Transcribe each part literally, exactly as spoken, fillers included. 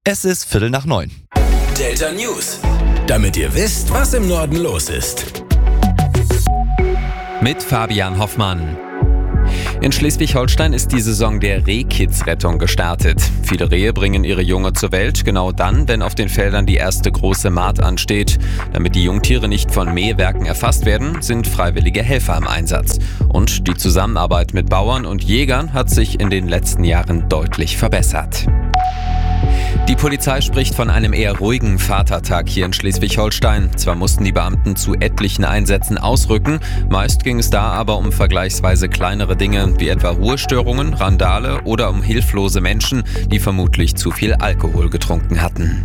Es ist Viertel nach neun. Delta News, damit ihr wisst, was im Norden los ist. Mit Fabian Hoffmann. In Schleswig-Holstein ist die Saison der Rehkitzrettung gestartet. Viele Rehe bringen ihre Junge zur Welt, genau dann, wenn auf den Feldern die erste große Mahd ansteht. Damit die Jungtiere nicht von Mähwerken erfasst werden, sind freiwillige Helfer im Einsatz. Und die Zusammenarbeit mit Bauern und Jägern hat sich in den letzten Jahren deutlich verbessert. Die Polizei spricht von einem eher ruhigen Vatertag hier in Schleswig-Holstein. Zwar mussten die Beamten zu etlichen Einsätzen ausrücken, meist ging es da aber um vergleichsweise kleinere Dinge, wie etwa Ruhestörungen, Randale oder um hilflose Menschen, die vermutlich zu viel Alkohol getrunken hatten.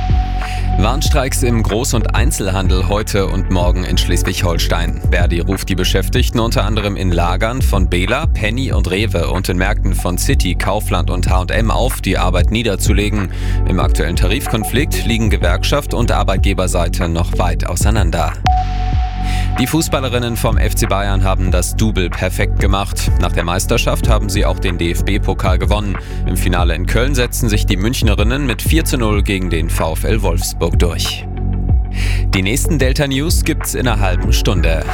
Warnstreiks im Groß- und Einzelhandel heute und morgen in Schleswig-Holstein. Verdi ruft die Beschäftigten unter anderem in Lagern von Bela, Penny und Rewe und in Märkten von City, Kaufland und H und M auf, die Arbeit niederzulegen. Im aktuellen Tarifkonflikt liegen Gewerkschaft und Arbeitgeberseite noch weit auseinander. Die Fußballerinnen vom F C Bayern haben das Double perfekt gemacht. Nach der Meisterschaft haben sie auch den D F B-Pokal gewonnen. Im Finale in Köln setzten sich die Münchnerinnen mit vier zu null gegen den VfL Wolfsburg durch. Die nächsten Delta News gibt's in einer halben Stunde.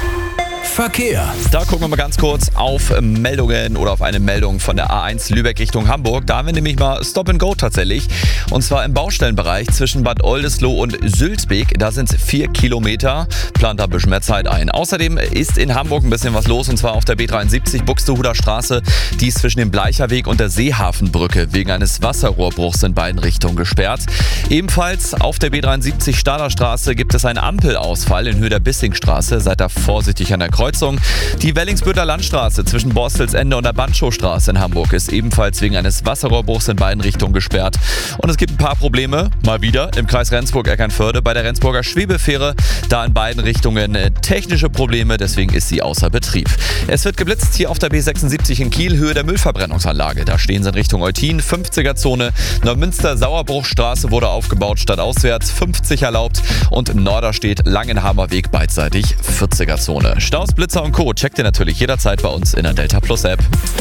Verkehr. Da gucken wir mal ganz kurz auf Meldungen oder auf eine Meldung von der A eins Lübeck Richtung Hamburg. Da haben wir nämlich mal Stop and Go tatsächlich. Und zwar im Baustellenbereich zwischen Bad Oldesloe und Sülzbeek. Da sind es vier Kilometer. Plant da ein bisschen mehr Zeit ein. Außerdem ist in Hamburg ein bisschen was los. Und zwar auf der B dreiundsiebzig Buxtehuder Straße. Die ist zwischen dem Bleicherweg und der Seehafenbrücke wegen eines Wasserrohrbruchs in beiden Richtungen gesperrt. Ebenfalls auf der B dreiundsiebzig Stahler Straße gibt es einen Ampelausfall in Höhe der Bissingstraße. Seid da vorsichtig an der Kreuzung. Die Wellingsbütter Landstraße zwischen Borstelsende und der Bandschowstraße in Hamburg ist ebenfalls wegen eines Wasserrohrbruchs in beiden Richtungen gesperrt. Und es gibt ein paar Probleme, mal wieder, im Kreis Rendsburg-Eckernförde bei der Rendsburger Schwebefähre. Da in beiden Richtungen technische Probleme, deswegen ist sie außer Betrieb. Es wird geblitzt hier auf der B sechsundsiebzig in Kiel, Höhe der Müllverbrennungsanlage. Da stehen sie in Richtung Eutin, fünfziger Zone. Neumünster-Sauerbruchstraße wurde aufgebaut, stadtauswärts fünfzig erlaubt. Und Norderstedt Langenhamer Weg beidseitig vierziger Zone. Staus, Blitzer und Co. checkt ihr natürlich jederzeit bei uns in der Delta Plus App.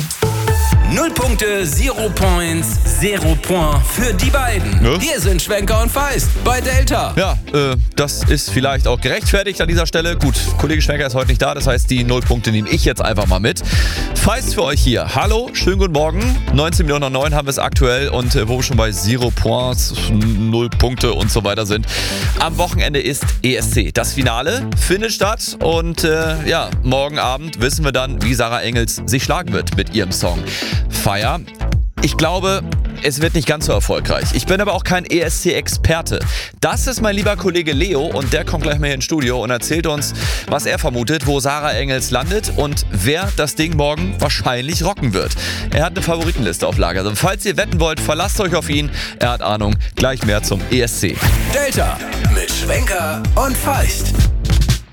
Null Punkte, Zero Points, Zero Point für die beiden. Ja. Hier sind Schwenker und Feist bei Delta. Ja, äh, das ist vielleicht auch gerechtfertigt an dieser Stelle. Gut, Kollege Schwenker ist heute nicht da, das heißt, die Null Punkte nehme ich jetzt einfach mal mit. Feist für euch hier. Hallo, schönen guten Morgen. neunzehn Minuten neun haben wir es aktuell und äh, wo wir schon bei Zero Points, Null Punkte und so weiter sind. Am Wochenende ist E S C. Das Finale findet statt und äh, ja, morgen Abend wissen wir dann, wie Sarah Engels sich schlagen wird mit ihrem Song Fire. Ich glaube, es wird nicht ganz so erfolgreich. Ich bin aber auch kein E S C-Experte. Das ist mein lieber Kollege Leo und der kommt gleich mal hier ins Studio und erzählt uns, was er vermutet, wo Sarah Engels landet und wer das Ding morgen wahrscheinlich rocken wird. Er hat eine Favoritenliste auf Lager. Also falls ihr wetten wollt, verlasst euch auf ihn. Er hat Ahnung. Gleich mehr zum E S C. Delta mit Schwenker und Feist.